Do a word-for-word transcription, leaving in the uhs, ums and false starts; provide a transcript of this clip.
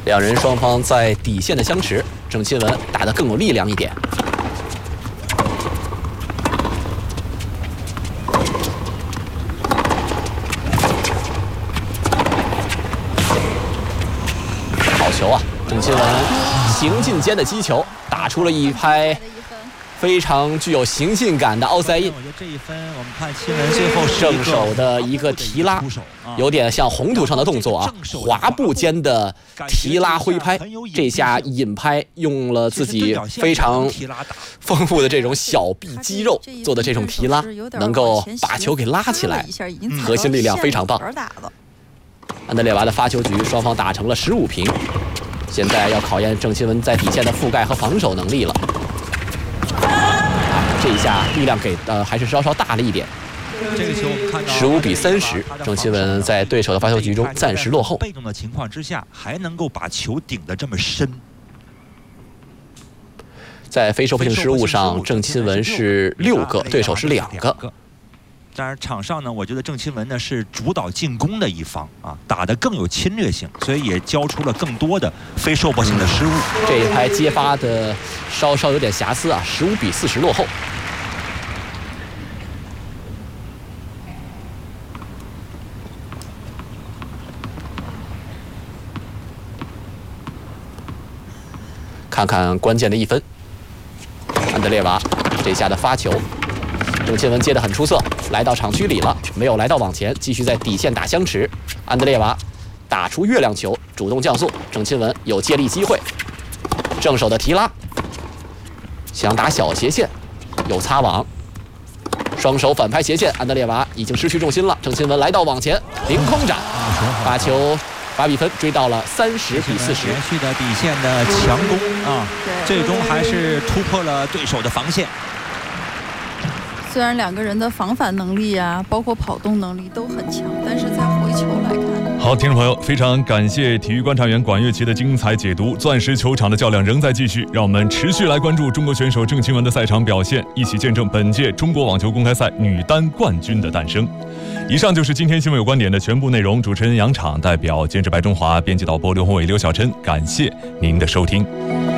两人双方在底线的相持，郑钦文打得更有力量一点。好球啊！郑钦文行进间的击球打出了一拍非常具有行进感的凹塞印。 我觉得这一分，我们看钦文最后正手的一个提拉，有点像红土上的动作啊，滑步间的提拉挥拍。这下引拍用了自己非常丰富的这种小臂肌肉做的这种提拉，能够把球给拉起来，核心力量非常棒。安德烈娃的发球局，双方打成了十五平。现在要考验郑钦文在底线的覆盖和防守能力了。这一下力量给呃还是稍稍大了一点。 这个球我们看到十五比三十，郑钦文在对手的发球局中暂时落后。 被动的情况之下，还能够把球顶得这么深。 在非受迫性失误上，郑钦文是六个，对手是两个。 当然，场上呢，我觉得郑钦文呢是主导进攻的一方啊，打得更有侵略性，所以也交出了更多的非受迫性的失误。 这一拍接发的稍稍有点瑕疵啊，十五比四十落后。看看关键的一分，安德烈娃这下的发球。郑钦文接得很出色，来到场区里了，没有来到网前，继续在底线打相持。安德烈娃打出月亮球，主动降速，郑钦文有接力机会。正手的提拉，想打小斜线，有擦网，双手反拍斜线，安德烈娃已经失去重心了。郑钦文来到网前，凌空斩，把球把比分追到了三十比四十。 连续的底线的强攻啊，最终还是突破了对手的防线。 虽然两个人的防反能力啊，包括跑动能力都很强，但是在回球来看， 好，听众朋友，非常感谢体育观察员管乐琪的精彩解读。钻石球场的较量仍在继续，让我们持续来关注中国选手郑钦文的赛场表现，一起见证本届中国网球公开赛女单冠军的诞生。以上就是今天新闻有观点的全部内容。主持人杨昶代表监制白中华，编辑导播刘宏伟、刘晓琛，感谢您的收听。